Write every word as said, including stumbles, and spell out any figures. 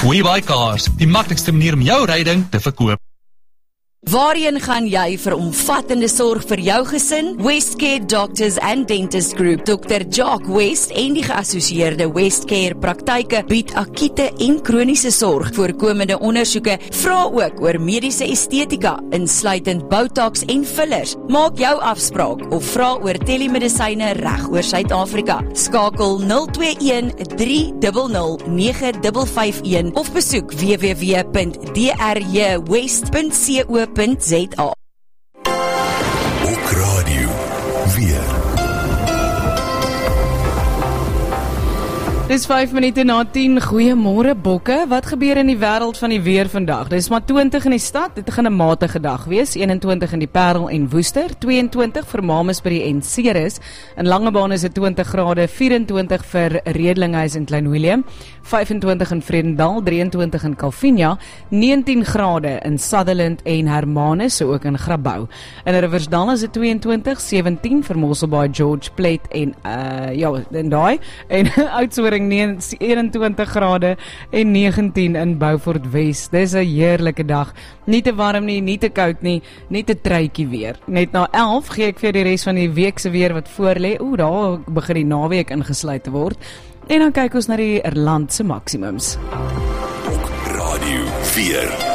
WeBuy Cars, die maklikste manier om jou ryding te verkoop. Waarheen gaan jy vir omvattende sorg vir jou gesin? Westcare Doctors and Dentist Group, dokter Jock West en die geassosieerde Westcare praktyke bied akute en kroniese sorg, voorkomende ondersoeke, vra ook oor mediese estetika, insluitend Botox en fillers. Maak jou afspraak of vra oor telemedisyne reg oor Suid-Afrika. Skakel nul twee een drie nul nul nege vyf vyf een of besoek w w w punt d r j west punt co punt z a. Ook radio weer. Dis vyf minute na tien, goeiemôre bokke, wat gebeur in die wêreld van die weer vandag? Dis maar twintig in die stad, dit gaan 'n matige dag wees, eenentwintig in die Parel en Woester, tweeëntwintig vir Mamasbury en Ceres, in Langebaan is dit twintig grade, vyf-en-twintig vir Redlinghuis en Klein Willem, vyf-en-twintig in Vredendal, drieëntwintig in Calvinia, negentien grade in Sutherland en Hermanus, so ook in Grabouw. In Riversdal is dit tweeëntwintig, sewentien vir Mosselbaai, George Plate en uh, ja, en daai, en Oudtshoorn eenentwintig grade en negentien in Beaufort West. Dis 'n heerlike dag. Nie te warm nie, nie te koud nie, net 'n truitjie weer. Net na elf gee ek vir die res van die week se weer wat voor lê. Oeh, daar begin die naweek ingesluit te word. En dan kyk ons na die land se maksimums. Radio vier.